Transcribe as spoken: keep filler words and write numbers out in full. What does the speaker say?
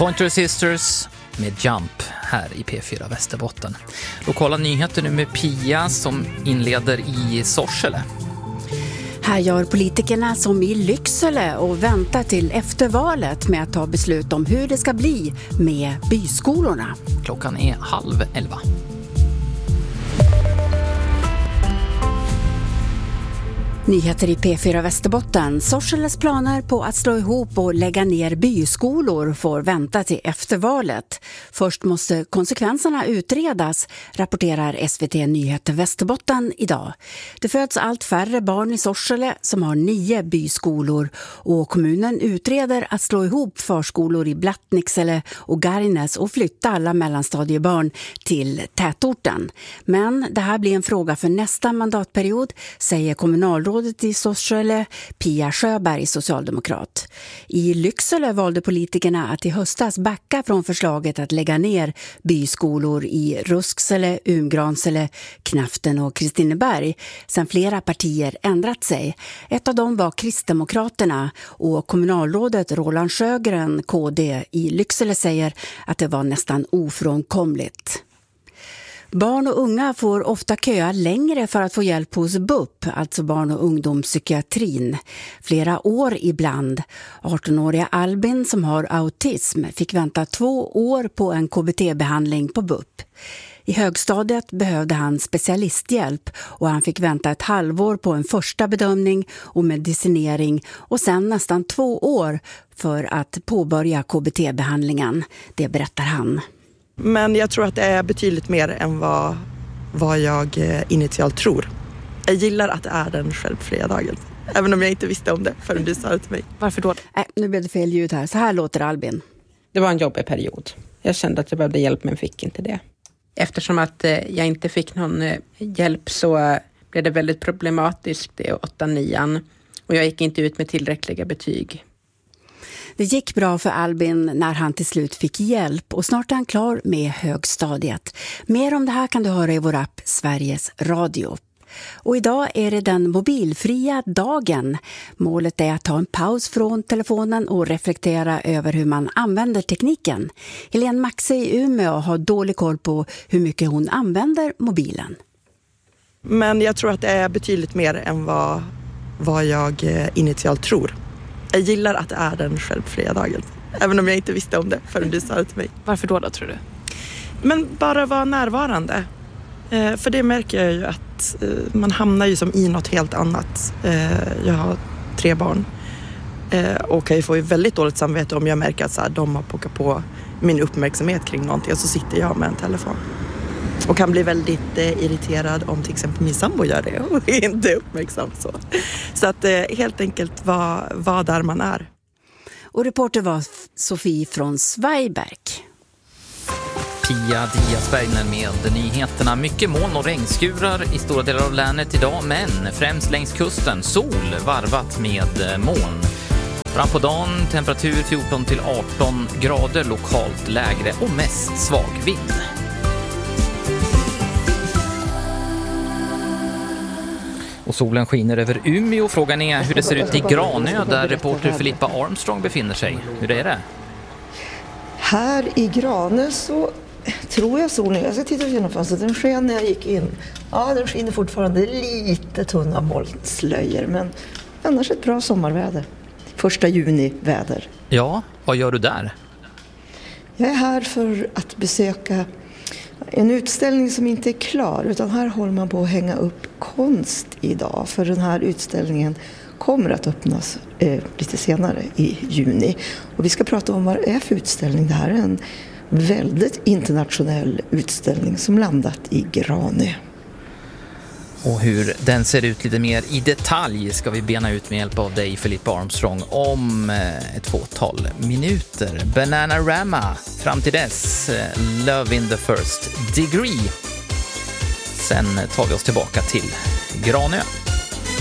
Pointer Sisters med Jump här i P fyra Västerbotten. Lokala nyheter nu med Pia som inleder i Sorsele. Här gör politikerna som i Lycksele och väntar till eftervalet med att ta beslut om hur det ska bli med byskolorna. Klockan är halv elva. Nyheter i P fyra Västerbotten. Sorseles planer på att slå ihop och lägga ner byskolor får vänta till eftervalet. Först måste konsekvenserna utredas, rapporterar S V T Nyheter Västerbotten idag. Det föds allt färre barn i Sorsele som har nio byskolor och kommunen utreder att slå ihop förskolor i Blattnicksele och Garnes och flytta alla mellanstadiebarn till tätorten. Men det här blir en fråga för nästa mandatperiod, säger kommunalrådet i Sorsele, Pia Sjöberg, socialdemokrat. I Lycksele valde politikerna att i höstas backa från förslaget att lägga ner byskolor i Rusksele, Umgransele, Knaften och Kristineberg sedan flera partier ändrat sig. Ett av dem var Kristdemokraterna och kommunalrådet Roland Sjögren, K D, i Lycksele säger att det var nästan ofrånkomligt. Barn och unga får ofta köa längre för att få hjälp hos B U P, alltså barn- och ungdomspsykiatrin. Flera år ibland. arton-åriga Albin som har autism fick vänta två år på en K B T-behandling på B U P. I högstadiet behövde han specialisthjälp och han fick vänta ett halvår på en första bedömning och medicinering och sen nästan två år för att påbörja K B T-behandlingen. Det berättar han. Men jag tror att det är betydligt mer än vad, vad jag initialt tror. Jag gillar att det är den självfria dagen. Även om jag inte visste om det förrän du sa det till mig. Varför då? Äh, nu blev det fel ljud här. Så här låter Albin. Det var en jobbig period. Jag kände att jag behövde hjälp men fick inte det. Eftersom att eh, jag inte fick någon eh, hjälp så eh, blev det väldigt problematiskt i åtta nian. Och jag gick inte ut med tillräckliga betyg. Det gick bra för Albin när han till slut fick hjälp och snart är han klar med högstadiet. Mer om det här kan du höra i vår app Sveriges Radio. Och idag är det den mobilfria dagen. Målet är att ta en paus från telefonen och reflektera över hur man använder tekniken. Helene Maxe i Umeå har dålig koll på hur mycket hon använder mobilen. Men jag tror att det är betydligt mer än vad, vad jag initialt tror. Jag gillar att det är den självfria dagen. Även om jag inte visste om det förrän du sa det till mig. Varför då då, tror du? Men bara vara närvarande. Eh, för det märker jag ju att eh, man hamnar ju som i något helt annat. Eh, jag har tre barn. Eh, och kan ju få väldigt dåligt samvete om jag märker att så här, de har pockat på min uppmärksamhet kring någonting. Och så sitter jag med en telefon. Och kan bli väldigt eh, irriterad om till exempel min sambo gör det och är inte uppmärksam så. Så att eh, helt enkelt vara var där man är. Och reporter var Sofie från Svejberg. Pia Diasbergner med nyheterna. Mycket moln och regnskurar i stora delar av länet idag, men främst längs kusten sol varvat med moln. Fram på dagen temperatur fjorton till arton grader, lokalt lägre och mest svag vind. Och solen skiner över Umeå. Frågan är hur det ser ut i Granö där reporter Filippa Armstrong befinner sig. Hur är det? Här i Granö så tror jag solen, jag ska titta genom fönstret, den sken när jag gick in. Ja, den skiner fortfarande, lite tunna molnslöjor, men annars ett bra sommarväder. Första juni-väder. Ja, vad gör du där? Jag är här för att besöka en utställning som inte är klar, utan här håller man på att hänga upp konst idag. För den här utställningen kommer att öppnas eh, lite senare i juni. Och vi ska prata om vad det är för utställning. Det här är en väldigt internationell utställning som landat i Granö. Och hur den ser ut lite mer i detalj ska vi bena ut med hjälp av dig, Filippa Armstrong, om ett fåtal minuter. Bananarama, fram till dess Love in the First Degree. Sen tar vi oss tillbaka till Granö.